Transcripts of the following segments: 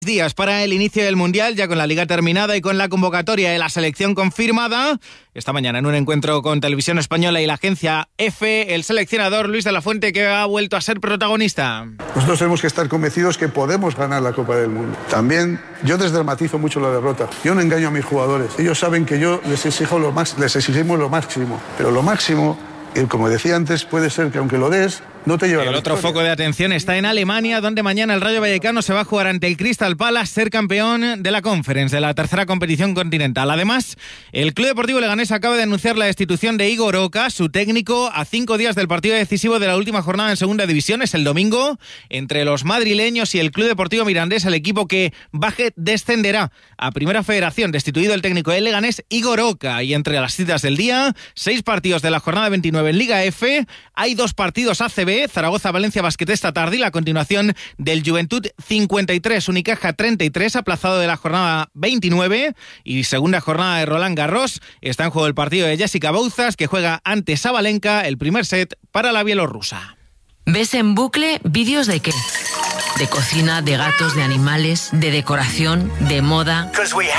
Días para el inicio del Mundial, ya con la Liga terminada y con la convocatoria de la selección confirmada. Esta mañana, en un encuentro con Televisión Española y la agencia EFE, el seleccionador Luis de la Fuente, que ha vuelto a ser protagonista. Nosotros tenemos que estar convencidos que podemos ganar la Copa del Mundo. También yo desdramatizo mucho la derrota. Yo no engaño a mis jugadores. Ellos saben que yo les exigimos lo máximo. Pero lo máximo, como decía antes, puede ser que aunque lo des, no te lleva. El otro foco de atención está en Alemania, donde mañana el Rayo Vallecano se va a jugar ante el Crystal Palace, ser campeón de la Conference, de la tercera competición continental. Además, el Club Deportivo Leganés acaba de anunciar la destitución de Igor Oca, su técnico, a 5 días del partido decisivo de la última jornada en Segunda División. Es el domingo, entre los madrileños y el Club Deportivo Mirandés. El equipo que baje descenderá a Primera Federación, destituido el técnico del Leganés, Igor Oca. Y entre las citas del día, 6 partidos de la jornada 29 en Liga F. Hay 2 partidos ACB, Zaragoza-Valencia Basket esta tarde y la continuación del Juventud 53, Unicaja 33, aplazado de la jornada 29, y segunda jornada de Roland Garros. Está en juego el partido de Jessica Bouzas, que juega ante Sabalenka, el primer set para la bielorrusa. ¿Ves en bucle vídeos de qué? De cocina, de gatos, de animales, de decoración, de moda,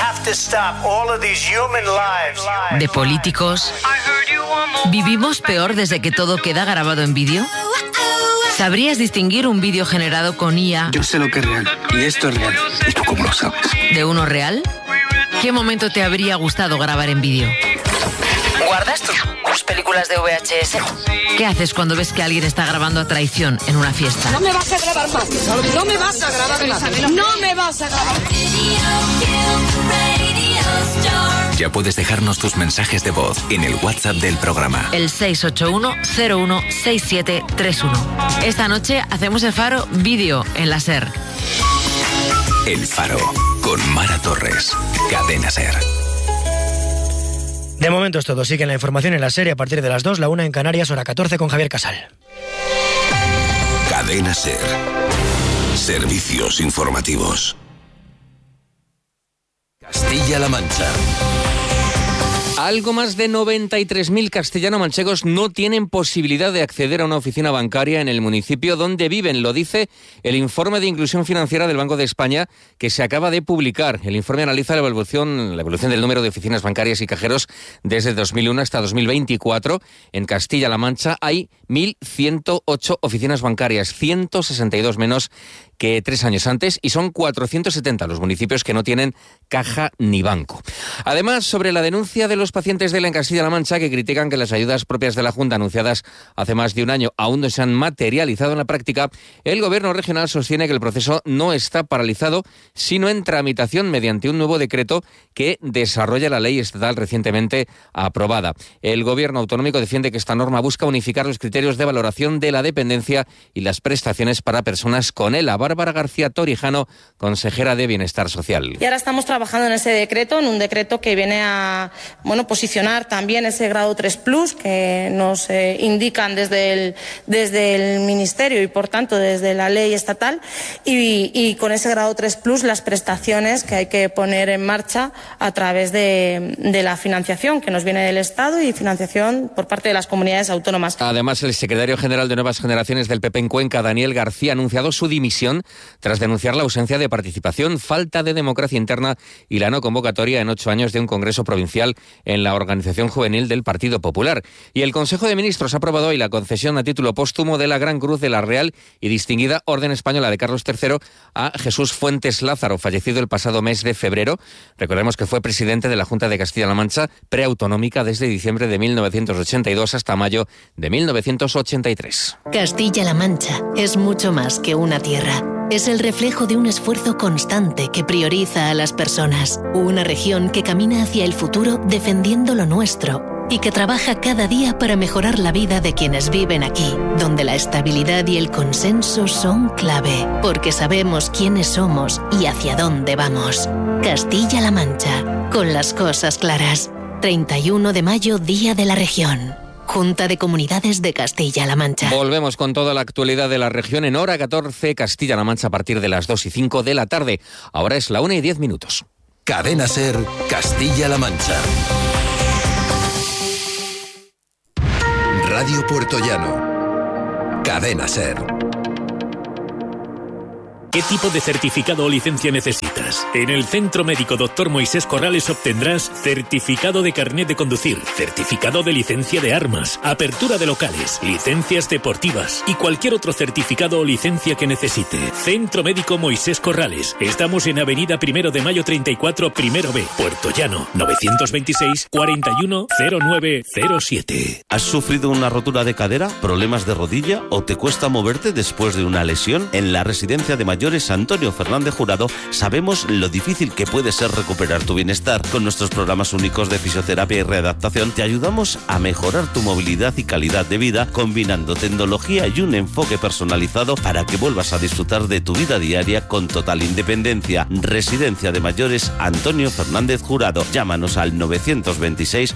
de políticos. ¿Vivimos peor desde que todo queda grabado en vídeo? ¿Sabrías distinguir un vídeo generado con IA? Yo sé lo que es real, y esto es real. ¿Y tú cómo lo sabes? ¿De uno real? ¿Qué momento te habría gustado grabar en vídeo? ¿Guardas tus películas de VHS? ¿Qué haces cuando ves que alguien está grabando a traición en una fiesta? No me vas a grabar más. No me vas a grabar más. No me vas a grabar. Ya puedes dejarnos tus mensajes de voz en el WhatsApp del programa. El 681-016731. Esta noche hacemos el Faro vídeo en la SER. El Faro, con Mara Torres. Cadena SER. De momento es todo. Sigue la información en la serie a partir de las 2, la 1 en Canarias, hora 14 con Javier Casal. Cadena SER. Servicios informativos. Castilla-La Mancha. Algo más de 93.000 castellano-manchegos no tienen posibilidad de acceder a una oficina bancaria en el municipio donde viven. Lo dice el informe de inclusión financiera del Banco de España que se acaba de publicar. El informe analiza la evolución del número de oficinas bancarias y cajeros desde 2001 hasta 2024. En Castilla-La Mancha hay 1.108 oficinas bancarias, 162 menos que 3 años antes, y son 470 los municipios que no tienen caja ni banco. Además, sobre la denuncia de los pacientes de la en Castilla-La Mancha, que critican que las ayudas propias de la Junta anunciadas hace más de un año aún no se han materializado en la práctica, el Gobierno regional sostiene que el proceso no está paralizado, sino en tramitación mediante un nuevo decreto que desarrolla la ley estatal recientemente aprobada. El Gobierno autonómico defiende que esta norma busca unificar los criterios de valoración de la dependencia y las prestaciones para personas con ELA. Bárbara García Torijano, consejera de Bienestar Social. Y ahora estamos trabajando en ese decreto, en un decreto que viene a posicionar también ese grado 3+, que nos indican desde el Ministerio y, por tanto, desde la ley estatal, y con ese grado 3+ las prestaciones que hay que poner en marcha a través de la financiación que nos viene del Estado y financiación por parte de las comunidades autónomas. Además, el secretario general de Nuevas Generaciones del PP en Cuenca, Daniel García, ha anunciado su dimisión tras denunciar la ausencia de participación, falta de democracia interna y la no convocatoria en 8 años de un congreso provincial en la organización juvenil del Partido Popular. Y el Consejo de Ministros ha aprobado hoy la concesión a título póstumo de la Gran Cruz de la Real y Distinguida Orden Española de Carlos III a Jesús Fuentes Lázaro, fallecido el pasado mes de febrero. Recordemos que fue presidente de la Junta de Castilla-La Mancha preautonómica desde diciembre de 1982 hasta mayo de 1983. Castilla-La Mancha es mucho más que una tierra. Es el reflejo de un esfuerzo constante que prioriza a las personas. Una región que camina hacia el futuro defendiendo lo nuestro y que trabaja cada día para mejorar la vida de quienes viven aquí, donde la estabilidad y el consenso son clave, porque sabemos quiénes somos y hacia dónde vamos. Castilla-La Mancha, con las cosas claras. 31 de mayo, Día de la Región. Junta de Comunidades de Castilla-La Mancha. Volvemos con toda la actualidad de la región en hora 14, Castilla-La Mancha a partir de las 2:05 de la tarde. Ahora es la 1:10. Cadena SER, Castilla-La Mancha. Radio Puertollano. Cadena SER. ¿Qué tipo de certificado o licencia necesitas? En el Centro Médico Dr. Moisés Corrales obtendrás certificado de carnet de conducir, certificado de licencia de armas, apertura de locales, licencias deportivas y cualquier otro certificado o licencia que necesite. Centro Médico Moisés Corrales. Estamos en Avenida 1 de Mayo 34, Primero B, Puerto Llano, 926 41 0907. ¿Has sufrido una rotura de cadera, problemas de rodilla o te cuesta moverte después de una lesión? En la Residencia de Mayores Antonio Fernández Jurado sabemos lo difícil que puede ser recuperar tu bienestar. Con nuestros programas únicos de fisioterapia y readaptación te ayudamos a mejorar tu movilidad y calidad de vida, combinando tecnología y un enfoque personalizado para que vuelvas a disfrutar de tu vida diaria con total independencia. Residencia de Mayores Antonio Fernández Jurado. Llámanos al 926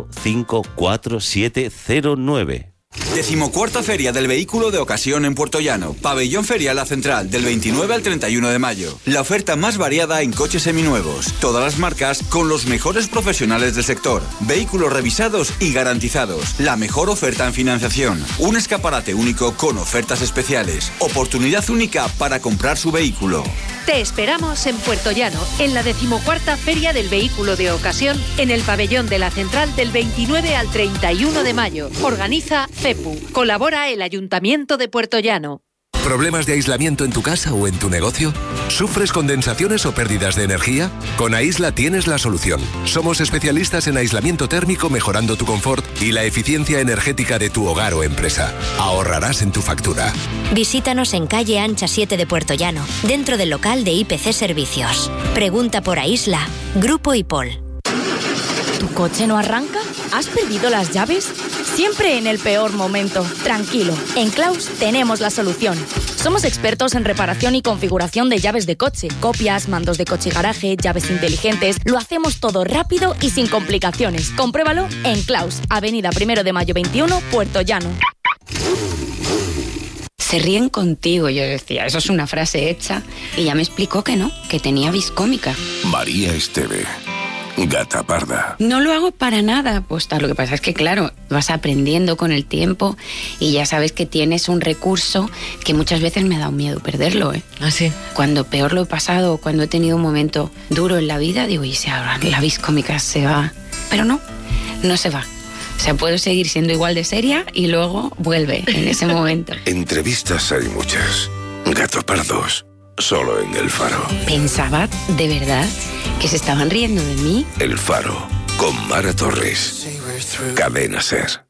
054709. 14ª Feria del Vehículo de Ocasión en Puerto Llano. Pabellón Ferial La Central, del 29 al 31 de mayo. La oferta más variada en coches seminuevos. Todas las marcas con los mejores profesionales del sector. Vehículos revisados y garantizados. La mejor oferta en financiación. Un escaparate único con ofertas especiales. Oportunidad única para comprar su vehículo. Te esperamos en Puerto Llano, en la 14ª Feria del Vehículo de Ocasión, en el Pabellón de la Central, del 29 al 31 de mayo. Organiza CEPU. Colabora el Ayuntamiento de Puerto Llano. ¿Problemas de aislamiento en tu casa o en tu negocio? ¿Sufres condensaciones o pérdidas de energía? Con Aisla tienes la solución. Somos especialistas en aislamiento térmico, mejorando tu confort y la eficiencia energética de tu hogar o empresa. Ahorrarás en tu factura. Visítanos en calle Ancha 7 de Puerto Llano, dentro del local de IPC Servicios. Pregunta por Aisla, Grupo IPOL. ¿Tu coche no arranca? ¿Has perdido las llaves? Siempre en el peor momento. Tranquilo, en Claus tenemos la solución. Somos expertos en reparación y configuración de llaves de coche, copias, mandos de coche y garaje, llaves inteligentes. Lo hacemos todo rápido y sin complicaciones. Compruébalo en Claus, Avenida 1 de Mayo 21, Puerto Llano. Se ríen contigo, yo decía, eso es una frase hecha. Y ya me explicó que no, que tenía vis cómica. María Esteve. Gata parda. No lo hago para nada, pues lo que pasa es que claro, vas aprendiendo con el tiempo y ya sabes que tienes un recurso que muchas veces me ha dado miedo perderlo, ¿eh? ¿Ah, sí? Cuando peor lo he pasado, cuando he tenido un momento duro en la vida, digo, y si ahora la vis cómica se va, pero no se va. O sea, puedo seguir siendo igual de seria y luego vuelve en ese momento. Entrevistas hay muchas. Gato pardos. Solo en El Faro. Pensaba, de verdad, que se estaban riendo de mí. El Faro, con Mara Torres. Cadena SER.